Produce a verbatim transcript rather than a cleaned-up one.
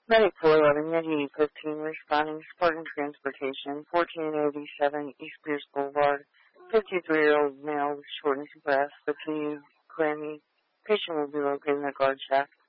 Medic four eleven, Yeti fifteen, responding Spartan Transportation, fourteen eighty-seven East Pierce Boulevard, fifty-three-year-old male with shortness of breath, fatigue, clammy. Patient will be located in the guard shack.